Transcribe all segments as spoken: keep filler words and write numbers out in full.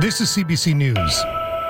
This is C B C News.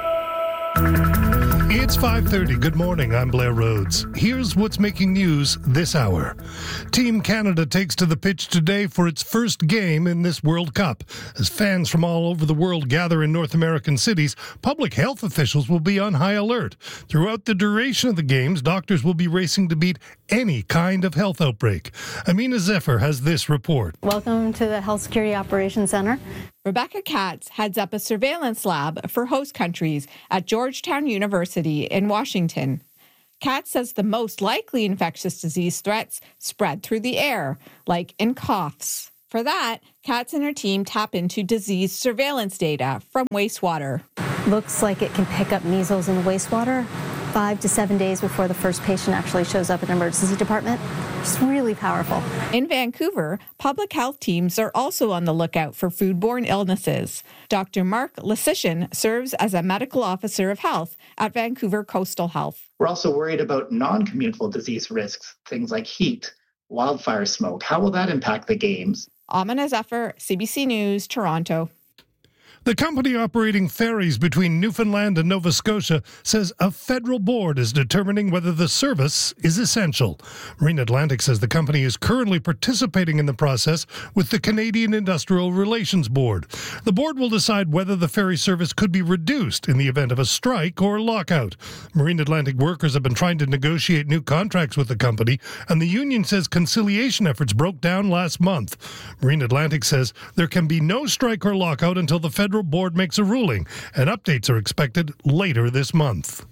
It's five thirty. Good morning. I'm Blair Rhodes. Here's what's making news this hour. Team Canada takes to the pitch today for its first game in this World Cup. As fans from all over the world gather in North American cities, public health officials will be on high alert. Throughout the duration of the games, doctors will be racing to beat any kind of health outbreak. Amina Zephyr has this report. Welcome to the Health Security Operations Center. Rebecca Katz heads up a surveillance lab for host countries at Georgetown University in Washington. Katz says the most likely infectious disease threats spread through the air, like in coughs. For that, Katz and her team tap into disease surveillance data from wastewater. Looks like it can pick up measles in the wastewater five to seven days before the first patient actually shows up in the emergency department. It's really powerful. In Vancouver, public health teams are also on the lookout for foodborne illnesses. Doctor Mark Lysician serves as a medical officer of health at Vancouver Coastal Health. We're also worried about non-communicable disease risks, things like heat, wildfire smoke. How will that impact the games? Amina Zephyr, C B C News, Toronto. The company operating ferries between Newfoundland and Nova Scotia says a federal board is determining whether the service is essential. Marine Atlantic says the company is currently participating in the process with the Canadian Industrial Relations Board. The board will decide whether the ferry service could be reduced in the event of a strike or lockout. Marine Atlantic workers have been trying to negotiate new contracts with the company, and the union says conciliation efforts broke down last month. Marine Atlantic says there can be no strike or lockout until the federal board makes a ruling, and updates are expected later this month.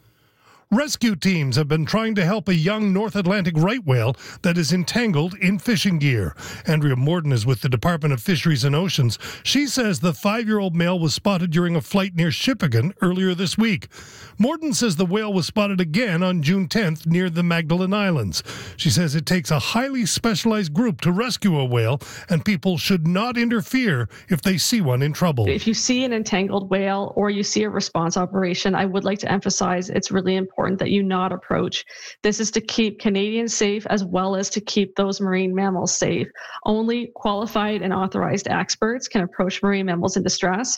Rescue teams have been trying to help a young North Atlantic right whale that is entangled in fishing gear. Andrea Morden is with the Department of Fisheries and Oceans. She says the five-year-old male was spotted during a flight near Shippagan earlier this week. Morden says the whale was spotted again on June tenth near the Magdalen Islands. She says it takes a highly specialized group to rescue a whale, and people should not interfere if they see one in trouble. If you see an entangled whale or you see a response operation, I would like to emphasize it's really important that you not approach. This is to keep Canadians safe as well as to keep those marine mammals safe. Only qualified and authorized experts can approach marine mammals in distress.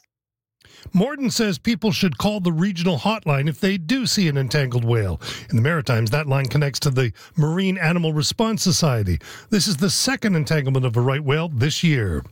Morden says people should call the regional hotline if they do see an entangled whale. In the Maritimes, that line connects to the Marine Animal Response Society. This is the second entanglement of a right whale this year.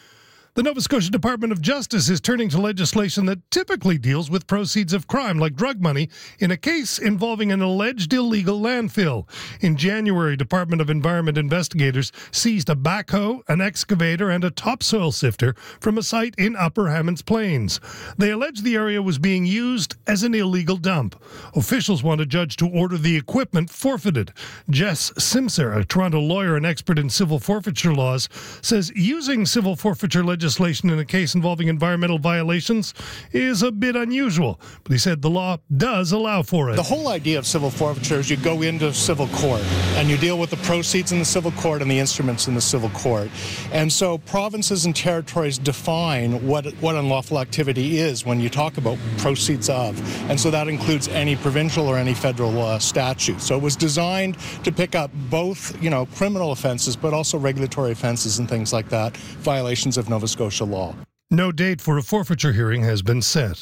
The Nova Scotia Department of Justice is turning to legislation that typically deals with proceeds of crime, like drug money, in a case involving an alleged illegal landfill. In January, Department of Environment investigators seized a backhoe, an excavator, and a topsoil sifter from a site in Upper Hammonds Plains. They allege the area was being used as an illegal dump. Officials want a judge to order the equipment forfeited. Jess Simser, a Toronto lawyer and expert in civil forfeiture laws, says using civil forfeiture legislation legislation in a case involving environmental violations is a bit unusual, but he said the law does allow for it. The whole idea of civil forfeiture is you go into civil court and you deal with the proceeds in the civil court and the instruments in the civil court. And so provinces and territories define what, what unlawful activity is when you talk about proceeds of. And so that includes any provincial or any federal uh, statute. So it was designed to pick up both, you know, criminal offenses, but also regulatory offenses and things like that, violations of Nova Scotia law. No date for a forfeiture hearing has been set.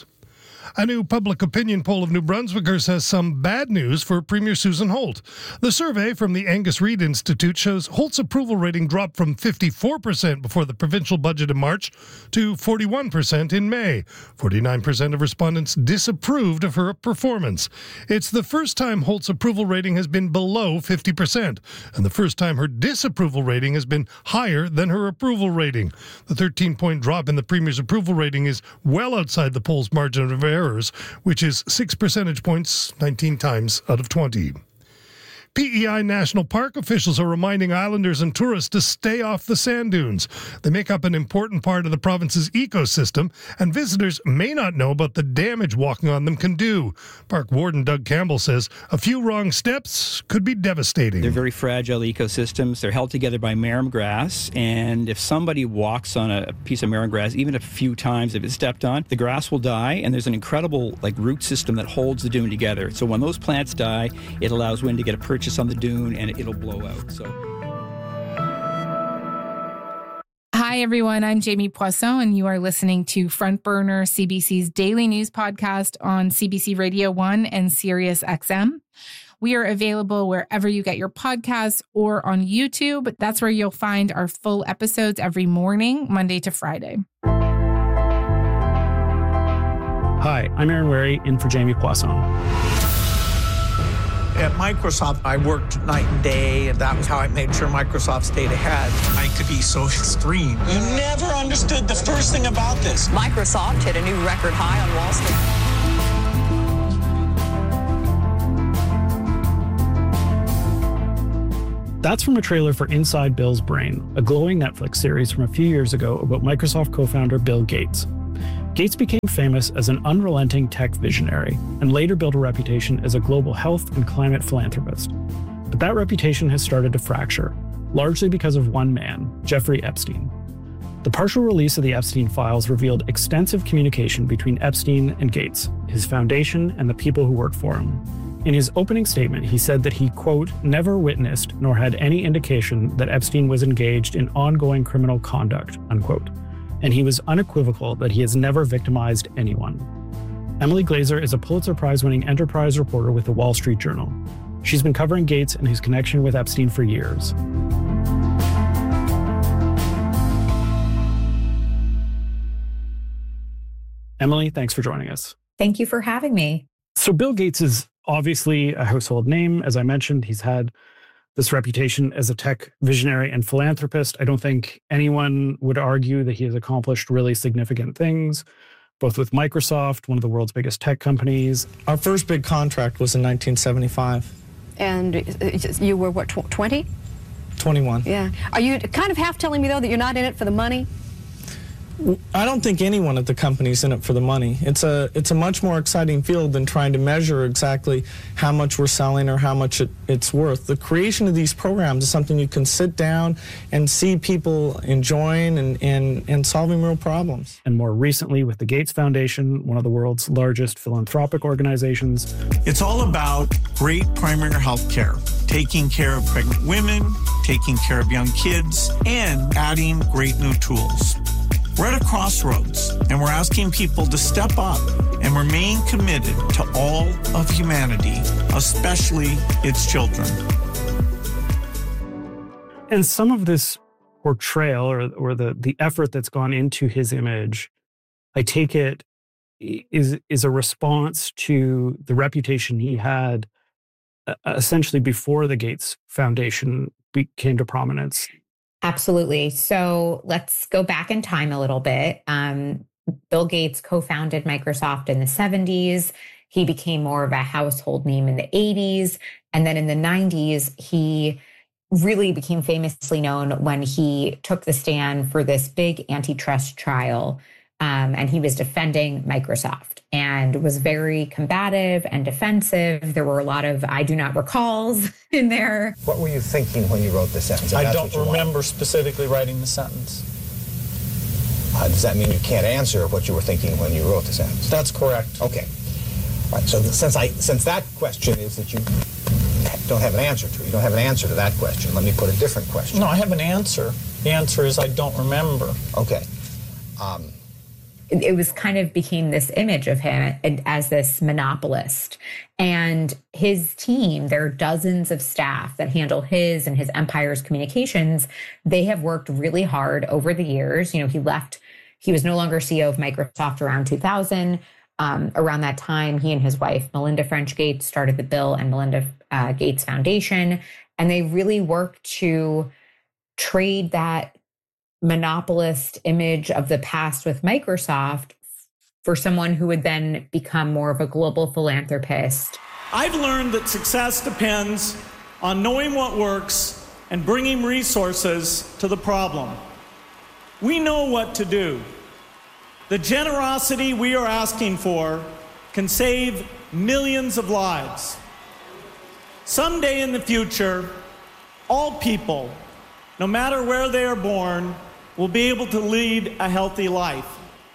A new public opinion poll of New Brunswickers has some bad news for Premier Susan Holt. The survey from the Angus Reid Institute shows Holt's approval rating dropped from fifty-four percent before the provincial budget in March to forty-one percent in May. forty-nine percent of respondents disapproved of her performance. It's the first time Holt's approval rating has been below fifty percent, and the first time her disapproval rating has been higher than her approval rating. The thirteen-point drop in the Premier's approval rating is well outside the poll's margin of error, which is six percentage points, nineteen times out of twenty. P E I National Park officials are reminding islanders and tourists to stay off the sand dunes. They make up an important part of the province's ecosystem, and visitors may not know about the damage walking on them can do. Park Warden Doug Campbell says a few wrong steps could be devastating. They're very fragile ecosystems. They're held together by marram grass, and if somebody walks on a piece of marram grass, even a few times, if it's stepped on, the grass will die, and there's an incredible like root system that holds the dune together. So when those plants die, it allows wind to get a purchase on the dune and it'll blow out. So Hi, Hi, everyone. I'm Jamie Poisson, and you are listening to Front Burner, C B C's daily news podcast on C B C Radio one and Sirius X M. We are available wherever you get your podcasts or on YouTube. That's where you'll find our full episodes every morning, Monday to Friday. Hi, I'm Aaron Wary, in for Jamie Poisson. At Microsoft, I worked night and day, and that was how I made sure Microsoft stayed ahead. I could be so extreme. You never understood the first thing about this. Microsoft hit a new record high on Wall Street. That's from a trailer for Inside Bill's Brain, a glowing Netflix series from a few years ago about Microsoft co-founder Bill Gates. Gates became famous as an unrelenting tech visionary and later built a reputation as a global health and climate philanthropist. But that reputation has started to fracture, largely because of one man, Jeffrey Epstein. The partial release of the Epstein files revealed extensive communication between Epstein and Gates, his foundation, and the people who worked for him. In his opening statement, he said that he, quote, never witnessed nor had any indication that Epstein was engaged in ongoing criminal conduct, unquote. And he was unequivocal that he has never victimized anyone. Emily Glazer is a Pulitzer Prize-winning enterprise reporter with the Wall Street Journal. She's been covering Gates and his connection with Epstein for years. Emily, thanks for joining us. Thank you for having me. So Bill Gates is obviously a household name. As I mentioned, he's had this reputation as a tech visionary and philanthropist. I don't think anyone would argue that he has accomplished really significant things, both with Microsoft, one of the world's biggest tech companies. Our first big contract was in nineteen seventy-five. And you were, what, twenty? twenty-one. Yeah. Are you kind of half telling me, though, that you're not in it for the money? I don't think anyone at the company is in it for the money. It's a it's a much more exciting field than trying to measure exactly how much we're selling or how much it, it's worth. The creation of these programs is something you can sit down and see people enjoying and, and, and solving real problems. And more recently with the Gates Foundation, one of the world's largest philanthropic organizations. It's all about great primary health care, taking care of pregnant women, taking care of young kids, and adding great new tools. We're at a crossroads, and we're asking people to step up and remain committed to all of humanity, especially its children. And some of this portrayal or, or the, the effort that's gone into his image, I take it, is, is a response to the reputation he had uh, essentially before the Gates Foundation be, came to prominence. Absolutely. So let's go back in time a little bit. Um, Bill Gates co-founded Microsoft in the seventies. He became more of a household name in the eighties. And then in the nineties, he really became famously known when he took the stand for this big antitrust trial. Um, and he was defending Microsoft and was very combative and defensive. There were a lot of I do not recalls in there. What were you thinking when you wrote the sentence? I don't remember specifically writing the sentence. Uh, does that mean you can't answer what you were thinking when you wrote the sentence? That's correct. Okay. All right. So since I since that question is that you don't have an answer to, you don't have an answer to that question. Let me put a different question. No, I have an answer. The answer is I don't remember. Okay. Um, It was kind of became this image of him as this monopolist. And his team, there are dozens of staff that handle his and his empire's communications. They have worked really hard over the years. You know, he left, he was no longer C E O of Microsoft around two thousand. Um, around that time, he and his wife, Melinda French Gates, started the Bill and Melinda uh, Gates Foundation. And they really worked to trade that monopolist image of the past with Microsoft for someone who would then become more of a global philanthropist. I've learned that success depends on knowing what works and bringing resources to the problem. We know what to do. The generosity we are asking for can save millions of lives. Someday in the future, all people, no matter where they are born, will be able to lead a healthy life.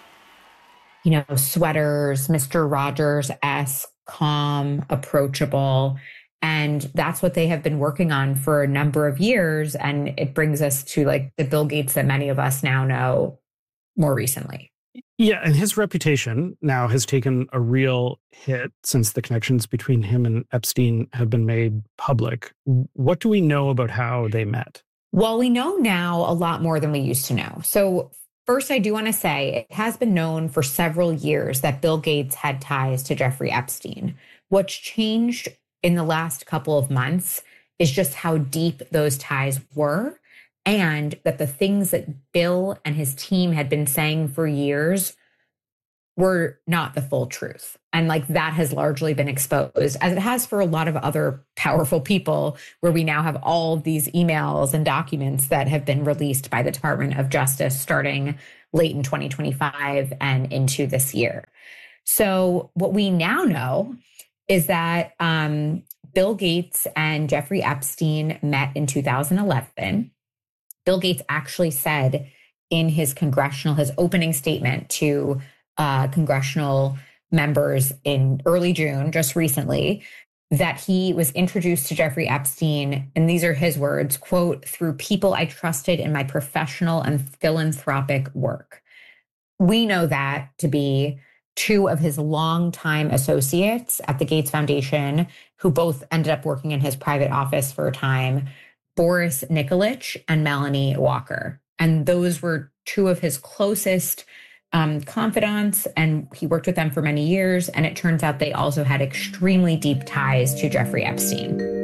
You know, sweaters, Mister Rogers-esque, calm, approachable. And that's what they have been working on for a number of years. And it brings us to like the Bill Gates that many of us now know more recently. Yeah, and his reputation now has taken a real hit since the connections between him and Epstein have been made public. What do we know about how they met? Well, we know now a lot more than we used to know. So first, I do want to say it has been known for several years that Bill Gates had ties to Jeffrey Epstein. What's changed in the last couple of months is just how deep those ties were, and that the things that Bill and his team had been saying for years were not the full truth. And like that has largely been exposed, as it has for a lot of other powerful people, where we now have all of these emails and documents that have been released by the Department of Justice starting late in twenty twenty-five and into this year. So what we now know is that um, Bill Gates and Jeffrey Epstein met in two thousand eleven. Bill Gates actually said in his congressional, his opening statement to uh, congressional members in early June, just recently, that he was introduced to Jeffrey Epstein, and these are his words, quote, through people I trusted in my professional and philanthropic work. We know that to be two of his longtime associates at the Gates Foundation, who both ended up working in his private office for a time, Boris Nikolic and Melanie Walker. And those were two of his closest um, confidants, and he worked with them for many years. And it turns out they also had extremely deep ties to Jeffrey Epstein.